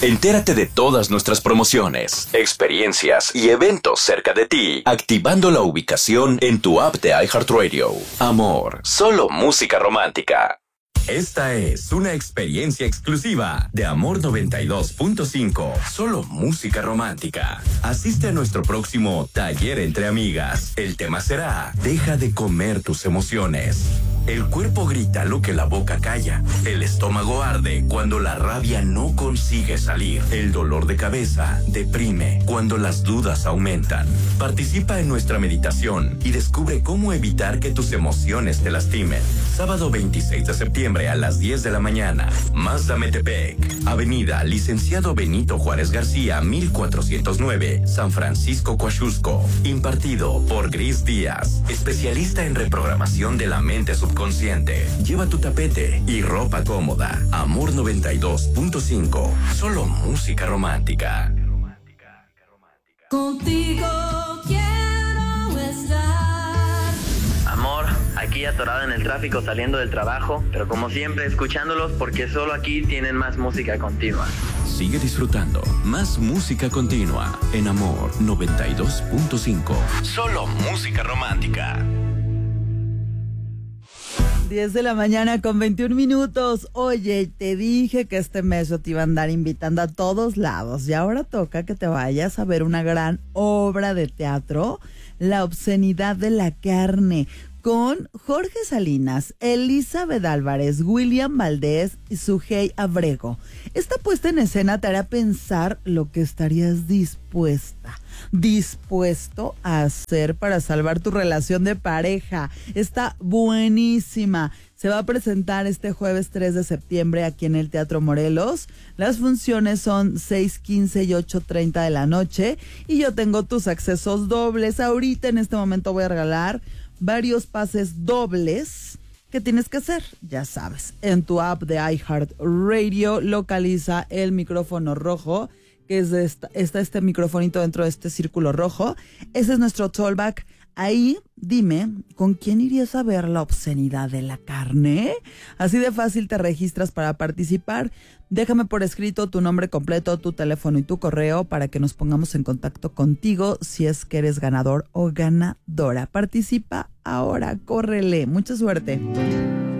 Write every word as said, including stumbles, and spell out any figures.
Entérate de todas nuestras promociones, experiencias y eventos cerca de ti, activando la ubicación en tu app de iHeartRadio. Amor, solo música romántica. Esta es una experiencia exclusiva de Amor noventa y dos punto cinco. Solo música romántica. Asiste a nuestro próximo taller entre amigas. El tema será: deja de comer tus emociones. El cuerpo grita lo que la boca calla. El estómago arde cuando la rabia no consigue salir. El dolor de cabeza deprime cuando las dudas aumentan. Participa en nuestra meditación y descubre cómo evitar que tus emociones te lastimen. Sábado veintiséis de septiembre a las diez de la mañana. Mazda Metepec, Avenida Licenciado Benito Juárez García, mil cuatrocientos nueve, San Francisco, Coaxusco. Impartido por Gris Díaz, especialista en reprogramación de la mente subconsciente. Lleva tu tapete y ropa cómoda. Amor noventa y dos punto cinco. Solo música romántica. Contigo quiero estar. Amor, aquí atorada en el tráfico saliendo del trabajo, pero como siempre escuchándolos porque solo aquí tienen más música continua. Sigue disfrutando más música continua en Amor noventa y dos punto cinco. Solo música romántica. diez de la mañana con veintiún minutos. Oye, te dije que este mes yo te iba a andar invitando a todos lados y ahora toca que te vayas a ver una gran obra de teatro, La obscenidad de la carne, con Jorge Salinas, Elizabeth Álvarez, William Valdés y Sujei Abrego. Esta puesta en escena te hará pensar lo que estarías dispuesta, dispuesto a hacer para salvar tu relación de pareja. Está buenísima. Se va a presentar este jueves tres de septiembre aquí en el Teatro Morelos. Las funciones son seis, quince y ocho treinta de la noche y yo tengo tus accesos dobles. Ahorita en este momento voy a regalar varios pases dobles. ¿Qué tienes que hacer? Ya sabes, en tu app de iHeartRadio localiza el micrófono rojo, que es de esta, está este microfonito dentro de este círculo rojo. Ese es nuestro tollback. Ahí dime, ¿con quién irías a ver La obscenidad de la carne? Así de fácil te registras para participar. Déjame por escrito tu nombre completo, tu teléfono y tu correo para que nos pongamos en contacto contigo si es que eres ganador o ganadora. Participa ahora, córrele. Mucha suerte.